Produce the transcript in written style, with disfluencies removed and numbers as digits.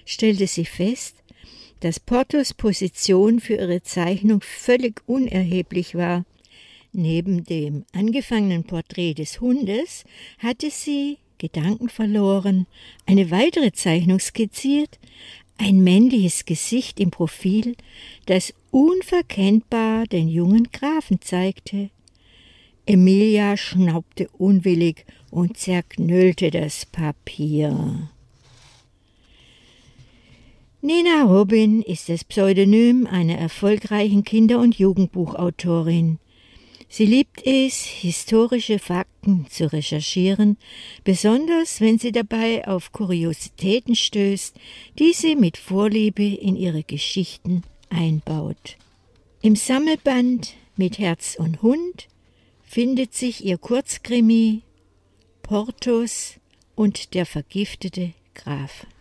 stellte sie fest, dass Portos Position für ihre Zeichnung völlig unerheblich war. Neben dem angefangenen Porträt des Hundes hatte sie, gedankenverloren, eine weitere Zeichnung skizziert, ein männliches Gesicht im Profil, das unverkennbar den jungen Grafen zeigte. Emilia schnaubte unwillig und zerknüllte das Papier. Nina Robin ist das Pseudonym einer erfolgreichen Kinder- und Jugendbuchautorin. Sie liebt es, historische Fakten zu recherchieren, besonders wenn sie dabei auf Kuriositäten stößt, die sie mit Vorliebe in ihre Geschichten einbaut. Im Sammelband Mit Herz und Hund findet sich ihr Kurzkrimi Porthos und der vergiftete Graf.